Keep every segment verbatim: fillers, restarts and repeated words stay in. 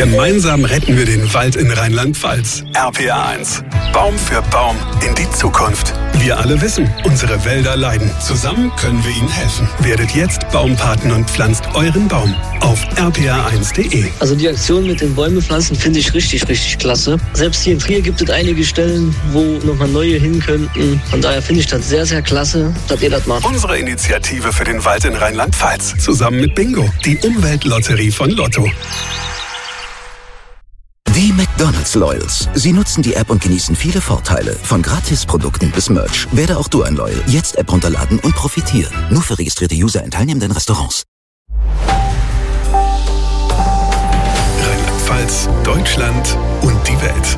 Gemeinsam retten wir den Wald in Rheinland-Pfalz. R P R eins. Baum für Baum in die Zukunft. Wir alle wissen, unsere Wälder leiden. Zusammen können wir ihnen helfen. Werdet jetzt Baumpaten und pflanzt euren Baum auf r p r eins punkt d e. Also die Aktion mit den Bäume pflanzen finde ich richtig, richtig klasse. Selbst hier in Trier gibt es einige Stellen, wo nochmal neue hin könnten. Von daher finde ich das sehr, sehr klasse, dass ihr das macht. Unsere Initiative für den Wald in Rheinland-Pfalz. Zusammen mit Bingo, die Umweltlotterie von Lotto. Die McDonald's Loyals. Sie nutzen die App und genießen viele Vorteile. Von Gratisprodukten bis Merch. Werde auch du ein Loyal. Jetzt App runterladen und profitieren. Nur für registrierte User in teilnehmenden Restaurants. Rheinland-Pfalz, Deutschland und die Welt.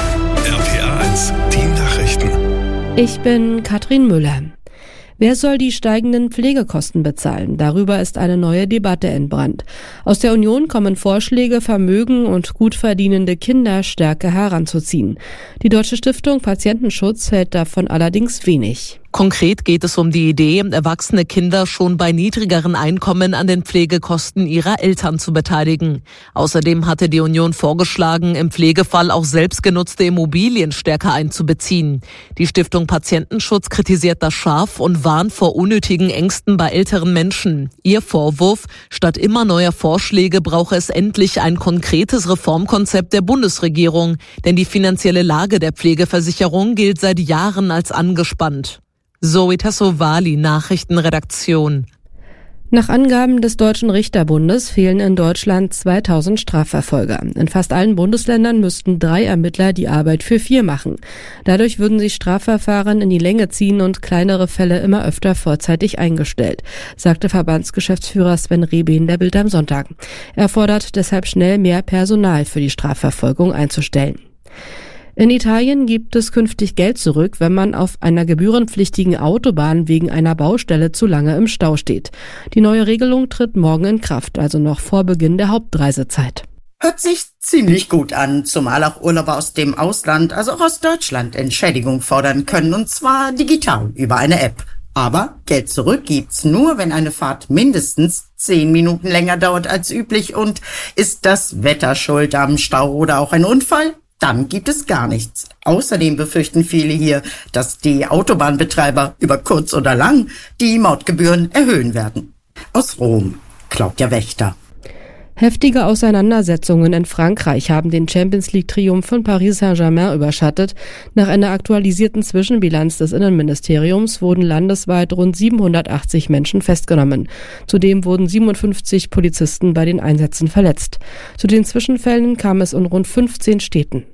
R P R eins, die Nachrichten. Ich bin Katrin Müller. Wer soll die steigenden Pflegekosten bezahlen? Darüber ist eine neue Debatte entbrannt. Aus der Union kommen Vorschläge, Vermögen und gut verdienende Kinder stärker heranzuziehen. Die Deutsche Stiftung Patientenschutz hält davon allerdings wenig. Konkret geht es um die Idee, erwachsene Kinder schon bei niedrigeren Einkommen an den Pflegekosten ihrer Eltern zu beteiligen. Außerdem hatte die Union vorgeschlagen, im Pflegefall auch selbstgenutzte Immobilien stärker einzubeziehen. Die Stiftung Patientenschutz kritisiert das scharf und warnt vor unnötigen Ängsten bei älteren Menschen. Ihr Vorwurf: Statt immer neuer Vorschläge brauche es endlich ein konkretes Reformkonzept der Bundesregierung, denn die finanzielle Lage der Pflegeversicherung gilt seit Jahren als angespannt. Zoe Tassovali, Nachrichtenredaktion. Nach Angaben des Deutschen Richterbundes fehlen in Deutschland zweitausend Strafverfolger. In fast allen Bundesländern müssten drei Ermittler die Arbeit für vier machen. Dadurch würden sich Strafverfahren in die Länge ziehen und kleinere Fälle immer öfter vorzeitig eingestellt, sagte Verbandsgeschäftsführer Sven Rehbein der Bild am Sonntag. Er fordert deshalb schnell mehr Personal für die Strafverfolgung einzustellen. In Italien gibt es künftig Geld zurück, wenn man auf einer gebührenpflichtigen Autobahn wegen einer Baustelle zu lange im Stau steht. Die neue Regelung tritt morgen in Kraft, also noch vor Beginn der Hauptreisezeit. Hört sich ziemlich gut an, zumal auch Urlauber aus dem Ausland, also auch aus Deutschland, Entschädigung fordern können, und zwar digital über eine App. Aber Geld zurück gibt's nur, wenn eine Fahrt mindestens zehn Minuten länger dauert als üblich, und ist das Wetter schuld am Stau oder auch ein Unfall? Dann gibt es gar nichts. Außerdem befürchten viele hier, dass die Autobahnbetreiber über kurz oder lang die Mautgebühren erhöhen werden. Aus Rom, Claudia Wächter. Heftige Auseinandersetzungen in Frankreich haben den Champions-League-Triumph von Paris Saint-Germain überschattet. Nach einer aktualisierten Zwischenbilanz des Innenministeriums wurden landesweit rund siebenhundertachtzig Menschen festgenommen. Zudem wurden siebenundfünfzig Polizisten bei den Einsätzen verletzt. Zu den Zwischenfällen kam es in rund fünfzehn Städten.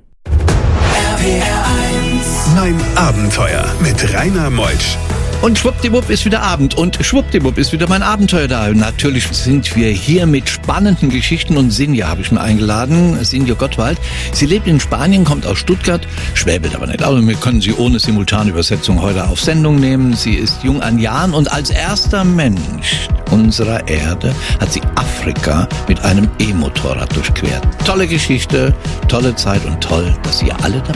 R P R eins. Mein Abenteuer mit Rainer Meutsch. Und schwuppdiwupp ist wieder Abend und schwuppdiwupp ist wieder mein Abenteuer da. Natürlich sind wir hier mit spannenden Geschichten, und Sinja habe ich mir eingeladen, Sinja Gottwald. Sie lebt in Spanien, kommt aus Stuttgart, schwäbelt aber nicht. Also wir können sie ohne Simultanübersetzung heute auf Sendung nehmen. Sie ist jung an Jahren und als erster Mensch unserer Erde hat sie Afrika mit einem E-Motorrad durchquert. Tolle Geschichte, tolle Zeit und toll, dass ihr alle dabei